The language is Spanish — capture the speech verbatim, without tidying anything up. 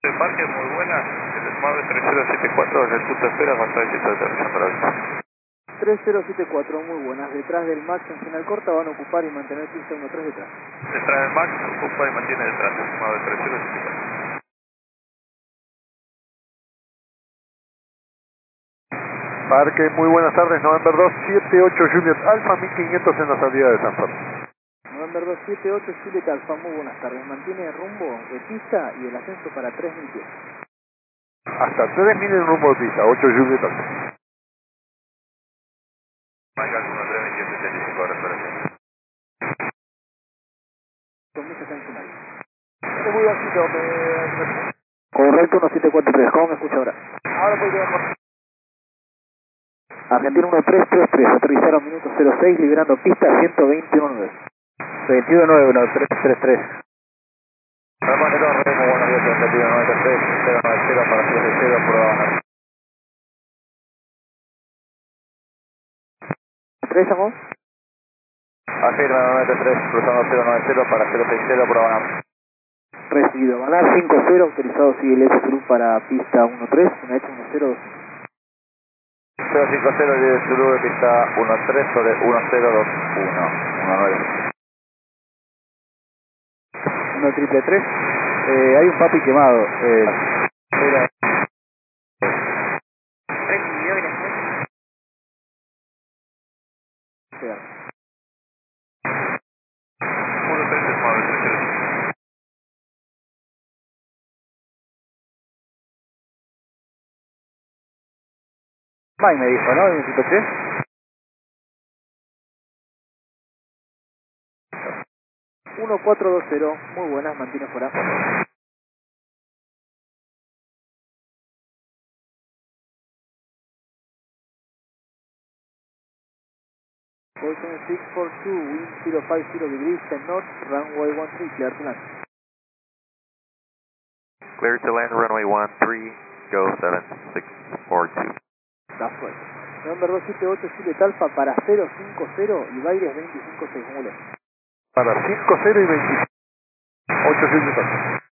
De parque muy buena, el Smart tres cero siete cuatro en el punto de espera con tránsito de aterrizando la vista. tres cero siete cuatro, muy buenas. Detrás del Max en final corta van a ocupar y mantener pista uno tres detrás. Detrás del Max, ocupa y mantiene detrás, Smart tres cero siete cuatro. Parque, muy buenas tardes, November dos siete ocho Juliet Alfa, mil quinientos en la salida de San Fernando. November dos siete ocho Juliet Alfa, muy buenas tardes. Mantiene rumbo de pista y el ascenso para tres mil pies. Hasta tres mil en rumbo de pista, ocho Juliet Alfa. Michael uno tres veintiocho setenta y cinco, referencia. Con mucha atención ahí. Es muy bajito, me... Correcto, uno siete cuatro tres, ¿cómo me escucha ahora? Ahora puede quedar. Argentina uno tres tres tres, aterrizaron minuto cero seis, liberando pista ciento veintiuno nueve. veintiuno nueve uno tres tres tres. Ramón dos, Remo, buenos días, veintiuno nueve tres, cero nueve cero para cero cero, prueba ganar. ¿tres llamó? Afirma nueve tres, cruzando cero nueve cero para cero seis cero, prueba ganar. Recibido, ganar cinco cero, autorizado sigue el S Zulu para pista uno tres, una hecho uno cero dos. cero cinco cero, de Zulu de pista uno tres sobre uno cero dos uno, uno nueve. uno triple tres. Eh, hay un papi quemado. Eh, Mira, Recibido, gracias. uno tres Smart tres cero siete. Mike me dijo, ¿no? ¿uno triple tres? uno cuatro dos cero, muy buenas, mantiene fuera. Position six four two, wind cero five zero degrees, ten knots, runway one three, clear to land. Clear to land, runway one three, go seven six four two. That's right. November dos siete ocho, Juliet Alfa para cero cinco cero y Baires veinticinco seis, muy bien. para cinco cero y veinticinco, ocho Juliet Alfa.